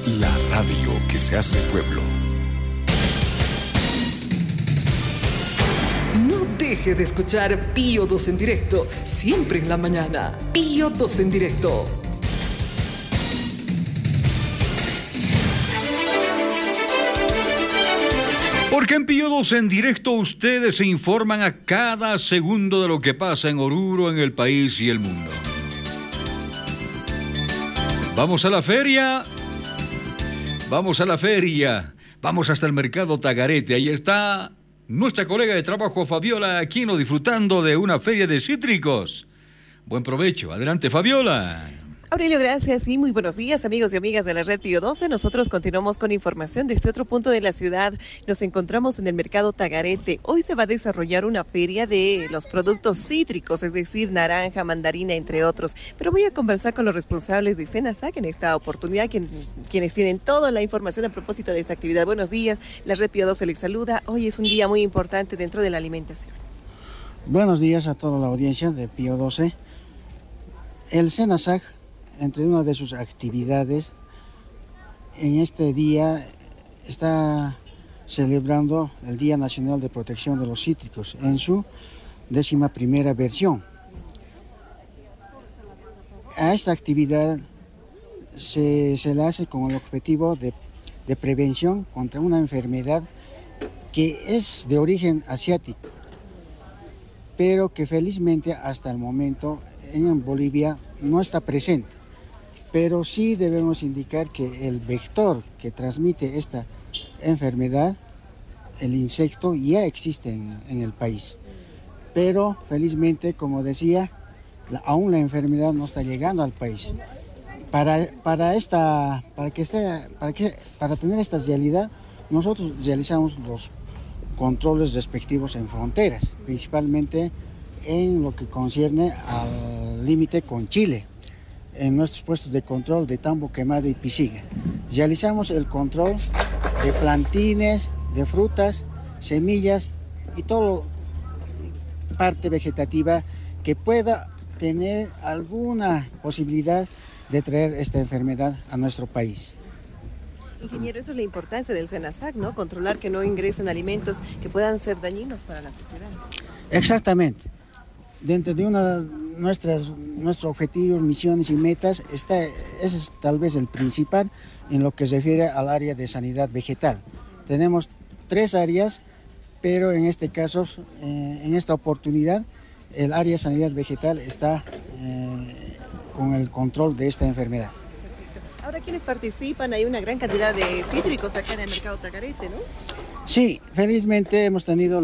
La radio que se hace pueblo. No deje de escuchar Pío 2 en directo, siempre en la mañana. Pío 2 en directo. Porque en Pío 2 en directo ustedes se informan a cada segundo de lo que pasa en Oruro, en el país y el mundo. Vamos a la feria. Vamos a la feria. Vamos hasta el mercado Tagarete. Ahí está nuestra colega de trabajo Fabiola Aquino disfrutando de una feria de cítricos. Buen provecho. Adelante, Fabiola. Aurelio, gracias y muy buenos días, amigos y amigas de la Red Pío 12. Nosotros continuamos con información desde otro punto de la ciudad. Nos encontramos en el mercado Tagarete. Hoy se va a desarrollar una feria de los productos cítricos, es decir, naranja, mandarina, entre otros. Pero voy a conversar con los responsables de Senasac en esta oportunidad, quienes tienen toda la información a propósito de esta actividad. Buenos días, la Red Pío 12 les saluda. Hoy es un día muy importante dentro de la alimentación. Buenos días a toda la audiencia de Pío 12. El Senasac, entre una de sus actividades, en este día está celebrando el Día Nacional de Protección de los Cítricos en su 11ª versión. A esta actividad se le hace con el objetivo de prevención contra una enfermedad que es de origen asiático, pero que felizmente hasta el momento en Bolivia no está presente. Pero sí debemos indicar que el vector que transmite esta enfermedad, el insecto, ya existe en el país. Pero felizmente, como decía, aún la enfermedad no está llegando al país. Para tener esta realidad, nosotros realizamos los controles respectivos en fronteras, principalmente en lo que concierne al límite con Chile. En nuestros puestos de control de Tambo Quemado y Pisiga. Realizamos el control de plantines, de frutas, semillas y toda parte vegetativa que pueda tener alguna posibilidad de traer esta enfermedad a nuestro país. Ingeniero, eso es la importancia del Senasac, ¿no? Controlar que no ingresen alimentos que puedan ser dañinos para la sociedad. Exactamente. Dentro de nuestros objetivos, misiones y metas, ese es tal vez el principal en lo que se refiere al área de sanidad vegetal. Tenemos 3 áreas, pero en este caso, en esta oportunidad, el área de sanidad vegetal está con el control de esta enfermedad. Perfecto. Ahora, ¿quiénes participan? Hay una gran cantidad de cítricos acá en el mercado Tagarete, ¿no? Sí, felizmente hemos tenido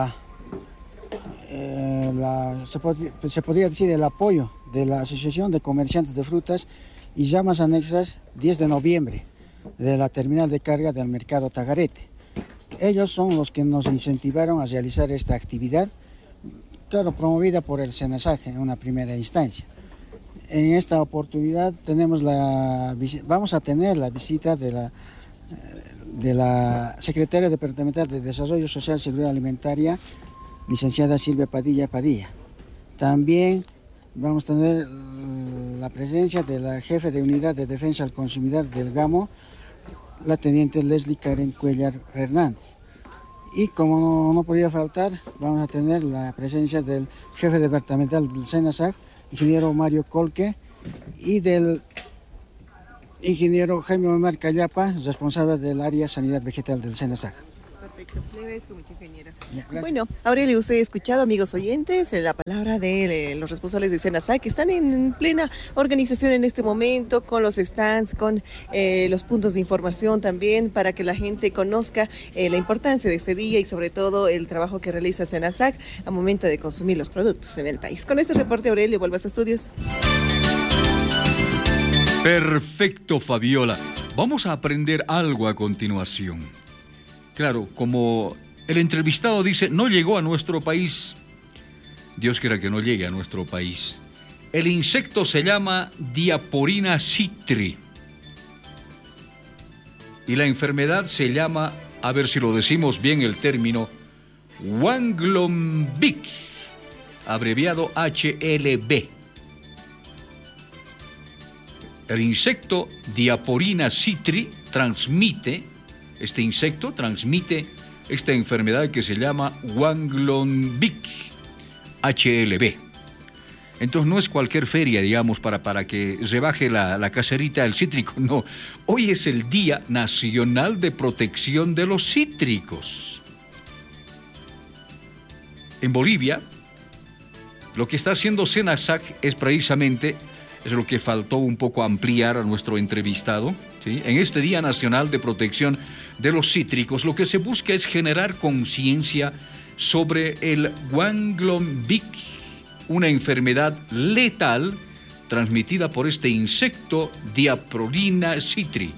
se podría decir el apoyo de la Asociación de Comerciantes de Frutas y Llamas Anexas 10 de noviembre de la terminal de carga del mercado Tagarete. Ellos son los que nos incentivaron a realizar esta actividad, claro, promovida por el Senasac en una primera instancia. En esta oportunidad vamos a tener la visita de la Secretaria Departamental de Desarrollo Social y Seguridad Alimentaria, licenciada Silvia Padilla. También vamos a tener la presencia de la jefe de Unidad de Defensa al Consumidor del GAMO, la teniente Leslie Karen Cuellar Fernández. Y como no podía faltar, vamos a tener la presencia del jefe departamental del Senasac, ingeniero Mario Colque, y del ingeniero Jaime Omar Callapa, responsable del área Sanidad Vegetal del Senasac. Perfecto, le agradezco mucho, ingeniero. Bueno, Aurelio, usted ha escuchado, amigos oyentes, la palabra de los responsables de Senasac, que están en plena organización en este momento, con los stands, con los puntos de información también, para que la gente conozca la importancia de este día y sobre todo el trabajo que realiza Senasac al momento de consumir los productos en el país. Con este reporte, Aurelio, vuelve a sus estudios. Perfecto, Fabiola. Vamos a aprender algo a continuación. Claro, como el entrevistado dice, no llegó a nuestro país. Dios quiera que no llegue a nuestro país. El insecto se llama Diaporina citri. Y la enfermedad se llama, a ver si lo decimos bien el término, Wanglombic, abreviado HLB. El insecto Diaporina citri transmite esta enfermedad que se llama Wanglonbic, HLB. Entonces no es cualquier feria, digamos, para que se baje la caserita del cítrico, no. Hoy es el Día Nacional de Protección de los Cítricos. En Bolivia, lo que está haciendo SENASAC es precisamente, es lo que faltó un poco ampliar a nuestro entrevistado, ¿sí? En este Día Nacional de Protección de los Cítricos, lo que se busca es generar conciencia sobre el Wanglonbic, una enfermedad letal transmitida por este insecto Diaporina citri.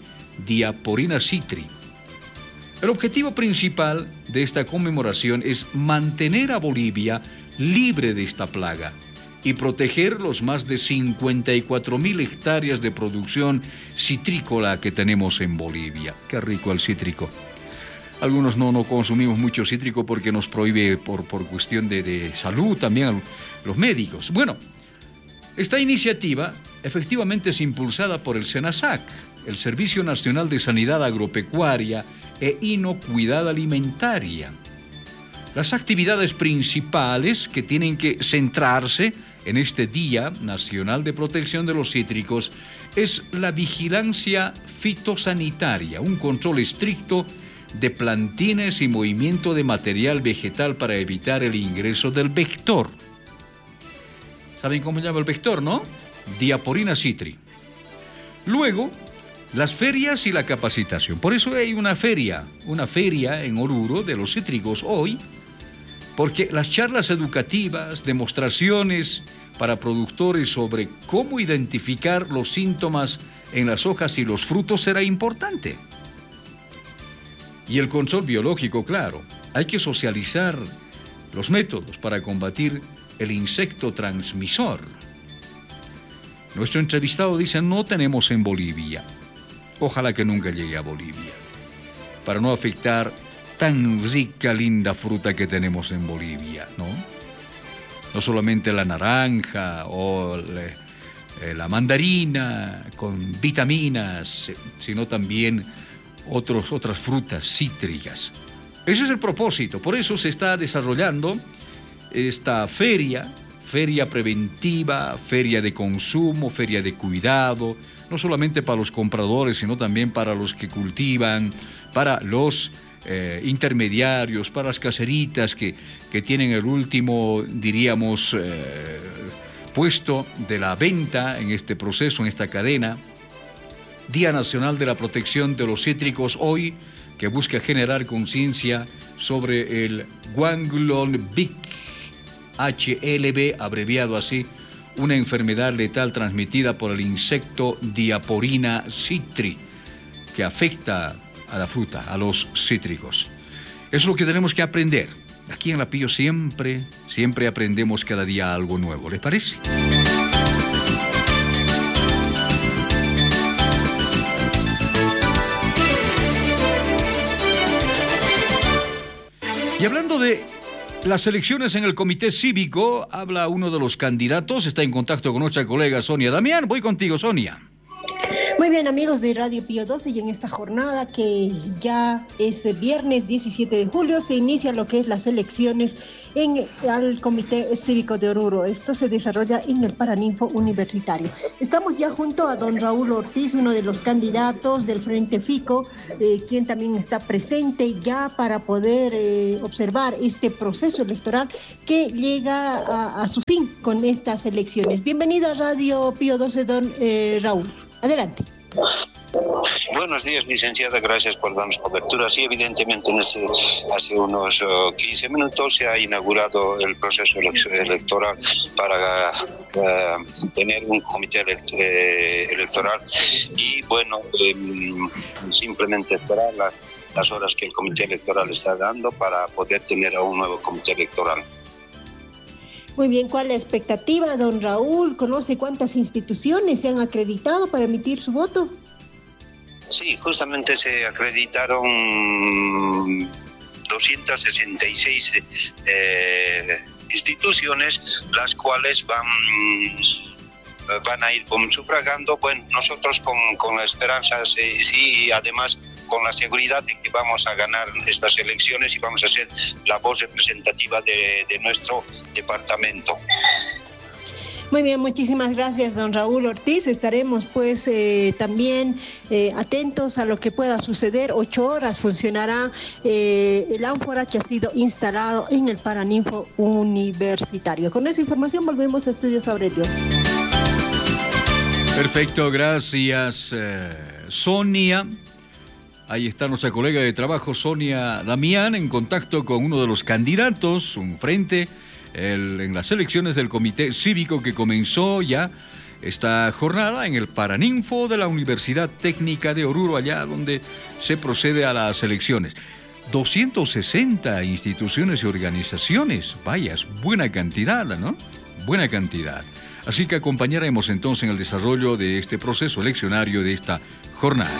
El objetivo principal de esta conmemoración es mantener a Bolivia libre de esta plaga y proteger los más de 54.000 hectáreas de producción citrícola que tenemos en Bolivia. Qué rico el cítrico. Algunos no consumimos mucho cítrico porque nos prohíbe por cuestión de salud también los médicos. Bueno, esta iniciativa efectivamente es impulsada por el SENASAC, el Servicio Nacional de Sanidad Agropecuaria e Inocuidad Alimentaria. Las actividades principales que tienen que centrarse en este Día Nacional de Protección de los Cítricos es la vigilancia fitosanitaria, un control estricto de plantines y movimiento de material vegetal para evitar el ingreso del vector. ¿Saben cómo se llama el vector, no? Diaporina citri. Luego, las ferias y la capacitación. Por eso hay una feria en Oruro de los cítricos hoy, porque las charlas educativas, demostraciones para productores sobre cómo identificar los síntomas en las hojas y los frutos será importante. Y el control biológico, claro. Hay que socializar los métodos para combatir el insecto transmisor. Nuestro entrevistado dice, no tenemos en Bolivia. Ojalá que nunca llegue a Bolivia, para no afectar tan rica, linda fruta que tenemos en Bolivia, ¿no? No solamente la naranja o la mandarina con vitaminas, sino también otras frutas cítricas. Ese es el propósito, por eso se está desarrollando esta feria preventiva, feria de consumo, feria de cuidado, no solamente para los compradores, sino también para los que cultivan, para los intermediarios, para las caseritas que tienen el último, diríamos, puesto de la venta en este proceso, en esta cadena. Día Nacional de la Protección de los Cítricos hoy, que busca generar conciencia sobre el Wanglonbic, HLB, abreviado así, una enfermedad letal transmitida por el insecto Diaporina citri, que afecta a la fruta, a los cítricos. Eso es lo que tenemos que aprender. Aquí en La Pillo siempre aprendemos cada día algo nuevo. ¿Les parece? Y hablando de las elecciones en el comité cívico, habla uno de los candidatos, está en contacto con nuestra colega Sonia Damián. Voy contigo, Sonia. Muy bien, amigos de Radio Pío 12, y en esta jornada que ya es viernes 17 de julio se inicia lo que es las elecciones al Comité Cívico de Oruro. Esto se desarrolla en el Paraninfo Universitario. Estamos ya junto a don Raúl Ortiz, uno de los candidatos del Frente FICO, quien también está presente ya para poder observar este proceso electoral que llega a su fin con estas elecciones. Bienvenido a Radio Pío 12, don Raúl. Adelante. Buenos días, licenciada, gracias por darnos cobertura. Sí, evidentemente hace unos 15 minutos se ha inaugurado el proceso electoral para tener un comité electoral y bueno, simplemente esperar las horas que el comité electoral está dando para poder tener a un nuevo comité electoral. Muy bien, ¿cuál es la expectativa, don Raúl? ¿Conoce cuántas instituciones se han acreditado para emitir su voto? Sí, justamente se acreditaron 266 instituciones, las cuales van van a ir sufragando. Bueno, nosotros con la esperanza, sí, y además con la seguridad de que vamos a ganar estas elecciones y vamos a ser la voz representativa de nuestro departamento. Muy bien, muchísimas gracias, don Raúl Ortiz. Estaremos pues también atentos a lo que pueda suceder. 8 horas funcionará el ánfora que ha sido instalado en el Paraninfo Universitario. Con esa información volvemos a Estudios Aurelio. Perfecto, gracias, Sonia. Ahí está nuestra colega de trabajo, Sonia Damián, en contacto con uno de los candidatos, un frente en las elecciones del Comité Cívico que comenzó ya esta jornada en el Paraninfo de la Universidad Técnica de Oruro, allá donde se procede a las elecciones. 260 instituciones y organizaciones, vaya, es buena cantidad, ¿no? Buena cantidad. Así que acompañaremos entonces en el desarrollo de este proceso eleccionario de esta jornada.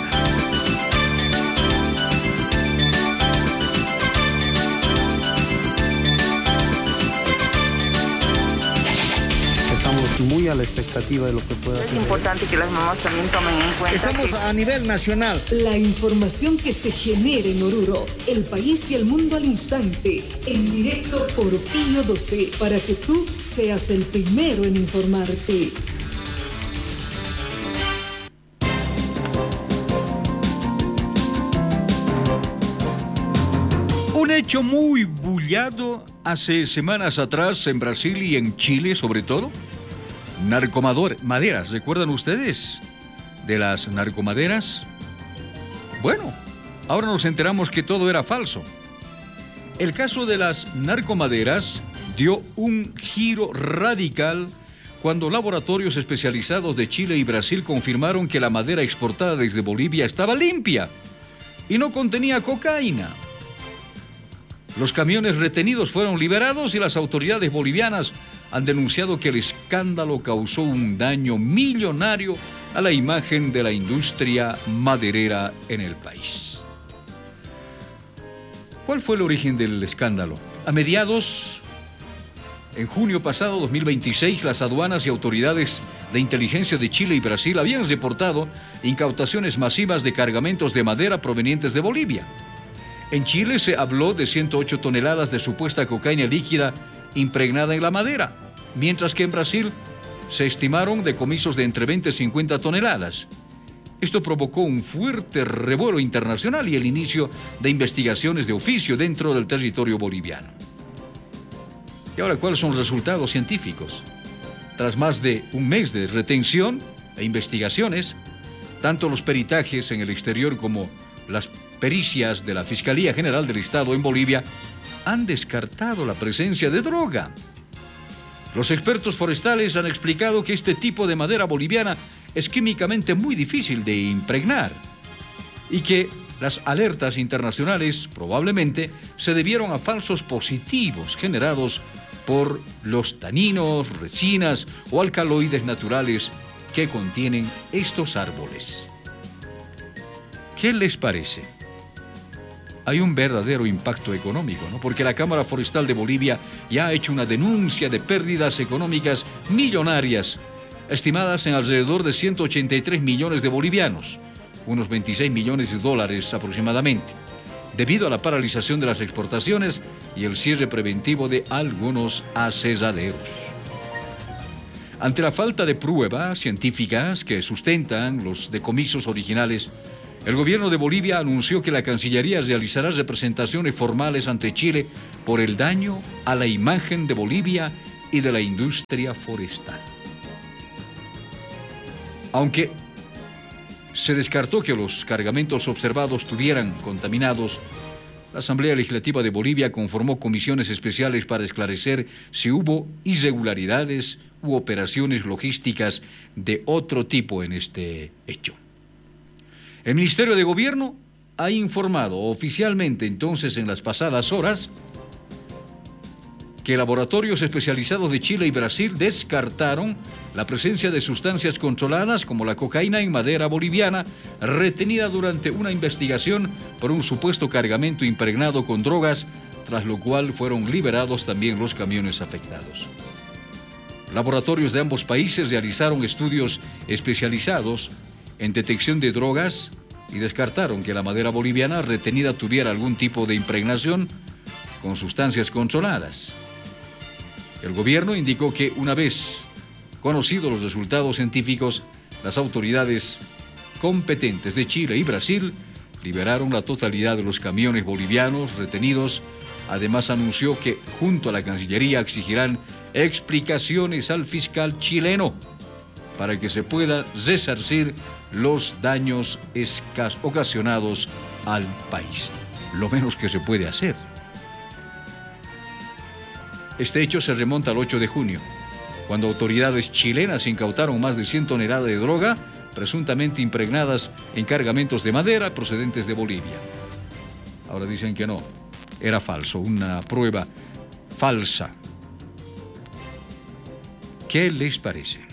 Muy a la expectativa de lo que pueda hacer. Es importante que las mamás también tomen en cuenta. Estamos a nivel nacional. La información que se genera en Oruro, el país y el mundo al instante, en directo por Pío 12, para que tú seas el primero en informarte. Un hecho muy bullado hace semanas atrás en Brasil y en Chile sobre todo. Narcomaderas, ¿recuerdan ustedes de las narcomaderas? Bueno, ahora nos enteramos que todo era falso. El caso de las narcomaderas dio un giro radical cuando laboratorios especializados de Chile y Brasil confirmaron que la madera exportada desde Bolivia estaba limpia y no contenía cocaína. Los camiones retenidos fueron liberados y las autoridades bolivianas han denunciado que el escándalo causó un daño millonario a la imagen de la industria maderera en el país. ¿Cuál fue el origen del escándalo? En junio pasado, 2026, las aduanas y autoridades de inteligencia de Chile y Brasil habían reportado incautaciones masivas de cargamentos de madera provenientes de Bolivia. En Chile se habló de 108 toneladas de supuesta cocaína líquida impregnada en la madera, mientras que en Brasil se estimaron decomisos de entre 20 y 50 toneladas. Esto provocó un fuerte revuelo internacional y el inicio de investigaciones de oficio dentro del territorio boliviano. ¿Y ahora cuáles son los resultados científicos? Tras más de un mes de retención e investigaciones, tanto los peritajes en el exterior como las pericias de la Fiscalía General del Estado en Bolivia han descartado la presencia de droga. Los expertos forestales han explicado que este tipo de madera boliviana es químicamente muy difícil de impregnar y que las alertas internacionales probablemente se debieron a falsos positivos generados por los taninos, resinas o alcaloides naturales que contienen estos árboles. ¿Qué les parece? Hay un verdadero impacto económico, ¿no? Porque la Cámara Forestal de Bolivia ya ha hecho una denuncia de pérdidas económicas millonarias, estimadas en alrededor de 183 millones de bolivianos, unos 26 millones de dólares aproximadamente, debido a la paralización de las exportaciones y el cierre preventivo de algunos aserraderos. Ante la falta de pruebas científicas que sustentan los decomisos originales, el gobierno de Bolivia anunció que la Cancillería realizará representaciones formales ante Chile por el daño a la imagen de Bolivia y de la industria forestal. Aunque se descartó que los cargamentos observados estuvieran contaminados, la Asamblea Legislativa de Bolivia conformó comisiones especiales para esclarecer si hubo irregularidades u operaciones logísticas de otro tipo en este hecho. El Ministerio de Gobierno ha informado oficialmente entonces en las pasadas horas que laboratorios especializados de Chile y Brasil descartaron la presencia de sustancias controladas como la cocaína en madera boliviana retenida durante una investigación por un supuesto cargamento impregnado con drogas, tras lo cual fueron liberados también los camiones afectados. Laboratorios de ambos países realizaron estudios especializados en detección de drogas y descartaron que la madera boliviana retenida tuviera algún tipo de impregnación con sustancias controladas. El gobierno indicó que una vez conocidos los resultados científicos, las autoridades competentes de Chile y Brasil liberaron la totalidad de los camiones bolivianos retenidos. Además anunció que junto a la Cancillería exigirán explicaciones al fiscal chileno para que se pueda resarcir los daños ocasionados al país. Lo menos que se puede hacer. Este hecho se remonta al 8 de junio, cuando autoridades chilenas incautaron más de 100 toneladas de droga presuntamente impregnadas en cargamentos de madera procedentes de Bolivia. Ahora dicen que no, era falso, una prueba falsa. ¿Qué les parece?